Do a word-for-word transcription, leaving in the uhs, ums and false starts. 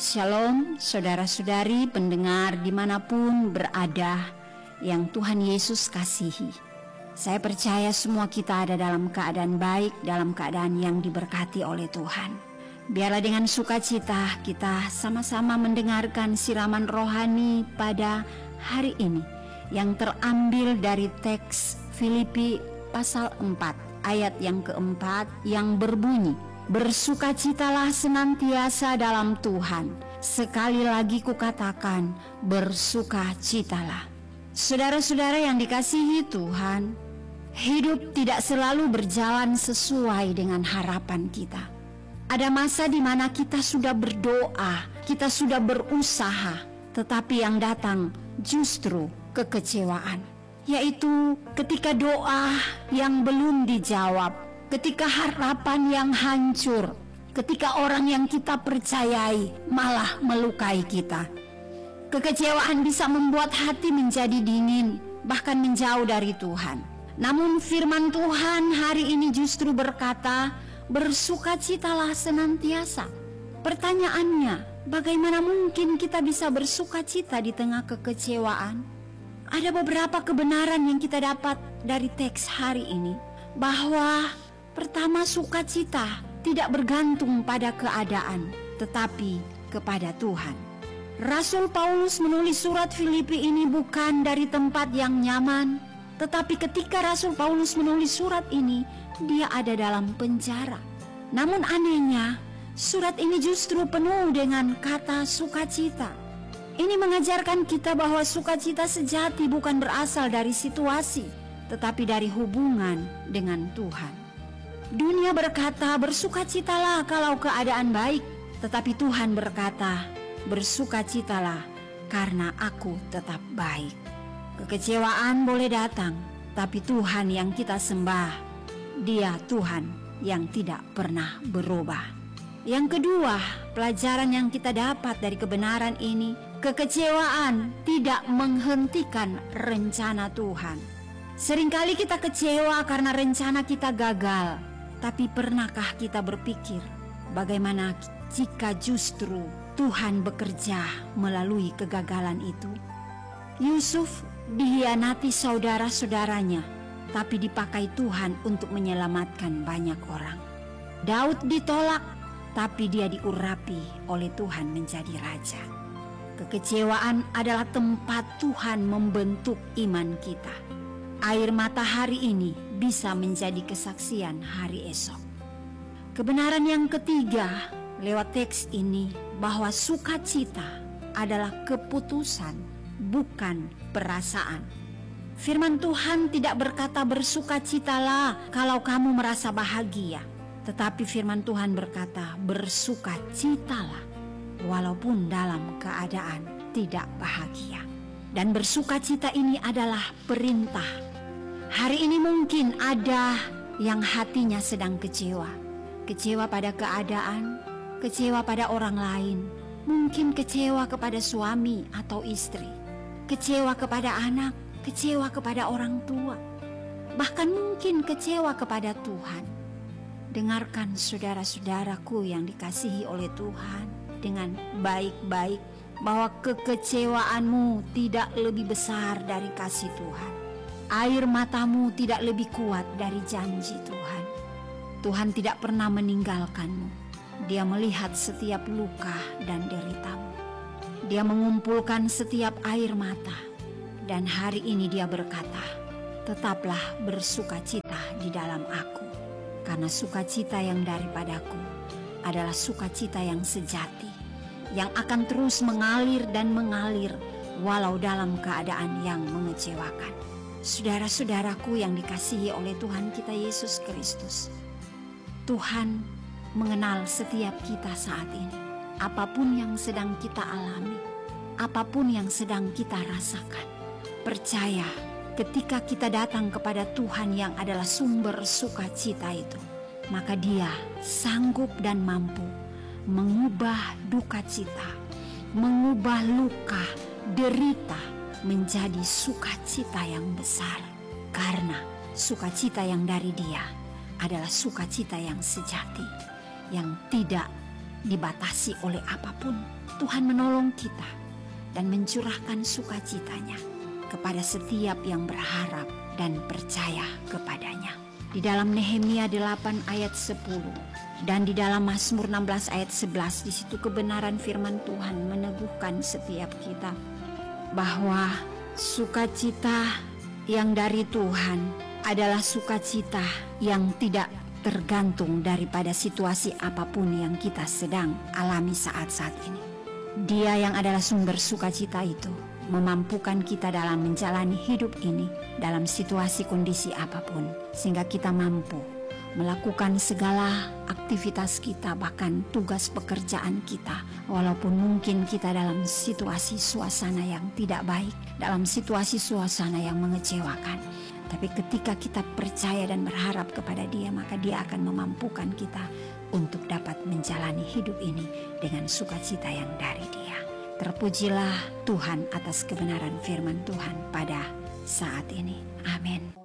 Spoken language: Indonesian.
Shalom saudara-saudari pendengar dimanapun berada yang Tuhan Yesus kasihi. Saya percaya semua kita ada dalam keadaan baik, dalam keadaan yang diberkati oleh Tuhan. Biarlah dengan sukacita kita sama-sama mendengarkan siraman rohani pada hari ini yang terambil dari teks Filipi pasal empat ayat yang keempat yang berbunyi, bersukacitalah senantiasa dalam Tuhan. Sekali lagi kukatakan, bersukacitalah. Saudara-saudara yang dikasihi Tuhan, hidup tidak selalu berjalan sesuai dengan harapan kita. Ada masa di mana kita sudah berdoa, kita sudah berusaha, tetapi yang datang justru kekecewaan. Yaitu ketika doa yang belum dijawab, ketika harapan yang hancur, ketika orang yang kita percayai malah melukai kita. Kekecewaan bisa membuat hati menjadi dingin, bahkan menjauh dari Tuhan. Namun firman Tuhan hari ini justru berkata, bersukacitalah senantiasa. Pertanyaannya, bagaimana mungkin kita bisa bersukacita di tengah kekecewaan? Ada beberapa kebenaran yang kita dapat dari teks hari ini, bahwa pertama, sukacita tidak bergantung pada keadaan, tetapi kepada Tuhan. Rasul Paulus menulis surat Filipi ini bukan dari tempat yang nyaman, tetapi ketika Rasul Paulus menulis surat ini, dia ada dalam penjara. Namun anehnya, surat ini justru penuh dengan kata sukacita. Ini mengajarkan kita bahwa sukacita sejati bukan berasal dari situasi, tetapi dari hubungan dengan Tuhan. Dunia berkata, bersukacitalah kalau keadaan baik, tetapi Tuhan berkata, bersukacitalah karena aku tetap baik. Kekecewaan boleh datang, tapi Tuhan yang kita sembah, Dia Tuhan yang tidak pernah berubah. Yang kedua, pelajaran yang kita dapat dari kebenaran ini, kekecewaan tidak menghentikan rencana Tuhan. Seringkali kita kecewa karena rencana kita gagal. Tapi pernahkah kita berpikir bagaimana jika justru Tuhan bekerja melalui kegagalan itu? Yusuf dihianati saudara-saudaranya, tapi dipakai Tuhan untuk menyelamatkan banyak orang. Daud ditolak, tapi dia diurapi oleh Tuhan menjadi raja. Kekecewaan adalah tempat Tuhan membentuk iman kita. Air mata hari ini bisa menjadi kesaksian hari esok. Kebenaran yang ketiga lewat teks ini, bahwa sukacita adalah keputusan, bukan perasaan. Firman Tuhan tidak berkata bersukacitalah kalau kamu merasa bahagia, tetapi firman Tuhan berkata bersukacitalah walaupun dalam keadaan tidak bahagia. Dan bersukacita ini adalah perintah. Hari ini mungkin ada yang hatinya sedang kecewa. Kecewa pada keadaan, kecewa pada orang lain. Mungkin kecewa kepada suami atau istri. Kecewa kepada anak, kecewa kepada orang tua. Bahkan mungkin kecewa kepada Tuhan. Dengarkan saudara-saudaraku yang dikasihi oleh Tuhan dengan baik-baik, bahwa kekecewaanmu tidak lebih besar dari kasih Tuhan. Air matamu tidak lebih kuat dari janji Tuhan. Tuhan tidak pernah meninggalkanmu. Dia melihat setiap luka dan deritamu. Dia mengumpulkan setiap air mata. Dan hari ini dia berkata, tetaplah bersukacita di dalam aku. Karena sukacita yang daripadaku adalah sukacita yang sejati, yang akan terus mengalir dan mengalir walau dalam keadaan yang mengecewakan. Saudara-saudaraku yang dikasihi oleh Tuhan kita Yesus Kristus, Tuhan mengenal setiap kita saat ini. Apapun yang sedang kita alami, apapun yang sedang kita rasakan, percaya ketika kita datang kepada Tuhan yang adalah sumber sukacita itu, maka Dia sanggup dan mampu mengubah duka cita, mengubah luka, derita menjadi sukacita yang besar. Karena sukacita yang dari Dia adalah sukacita yang sejati, yang tidak dibatasi oleh apapun, Tuhan menolong kita dan mencurahkan sukacitanya kepada setiap yang berharap dan percaya kepadanya. Di dalam Nehemia delapan ayat sepuluh dan di dalam Mazmur enam belas ayat sebelas, di situ kebenaran firman Tuhan meneguhkan setiap kita bahwa sukacita yang dari Tuhan adalah sukacita yang tidak tergantung daripada situasi apapun yang kita sedang alami saat-saat ini. Dia yang adalah sumber sukacita itu memampukan kita dalam menjalani hidup ini dalam situasi kondisi apapun, sehingga kita mampu melakukan segala aktivitas kita, bahkan tugas pekerjaan kita, walaupun mungkin kita dalam situasi suasana yang tidak baik, dalam situasi suasana yang mengecewakan. Tapi ketika kita percaya dan berharap kepada Dia, maka Dia akan memampukan kita untuk dapat menjalani hidup ini dengan sukacita yang dari Dia. Terpujilah Tuhan atas kebenaran firman Tuhan pada saat ini. Amin.